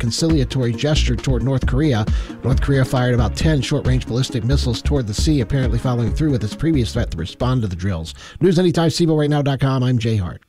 conciliatory gesture toward North Korea. North Korea fired about 10 short-range ballistic missiles toward the sea, apparently following through with its previous threat to respond to the drills. News Anytime, CBORightnow.com. I'm Jay Hart.